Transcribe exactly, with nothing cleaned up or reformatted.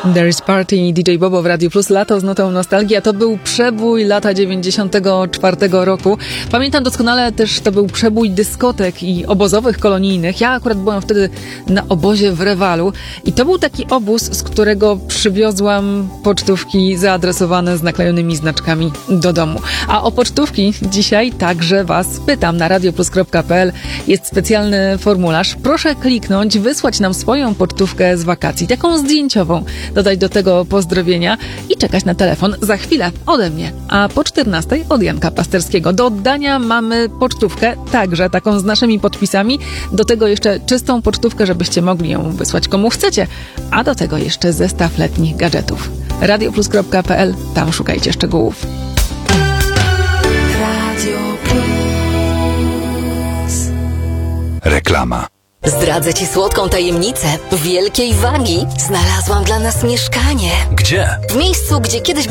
There is Party, D J Bobo w Radiu Plus, lato z nutą nostalgia. To był przebój lata dziewięćdziesiątego czwartego roku. Pamiętam doskonale też, to był przebój dyskotek i obozowych kolonijnych. Ja akurat byłam wtedy na obozie w Rewalu i to był taki obóz, z którego przywiozłam pocztówki zaadresowane z naklejonymi znaczkami do domu. A o pocztówki dzisiaj także Was pytam. Na radioplus kropka p l jest specjalny formularz. Proszę kliknąć, wysłać nam swoją pocztówkę z wakacji, taką zdjęciową, dodać do tego pozdrowienia i czekać na telefon za chwilę ode mnie, a po czternastej od Janka Pasterskiego. Do oddania mamy pocztówkę, także taką z naszymi podpisami, do tego jeszcze czystą pocztówkę, żebyście mogli ją wysłać komu chcecie, a do tego jeszcze zestaw letnich gadżetów. radioplus kropka p l, tam szukajcie szczegółów. Radio Plus. Reklama. Zdradzę Ci słodką tajemnicę. Wielkiej Wagi znalazłam dla nas mieszkanie. Gdzie? W miejscu, gdzie kiedyś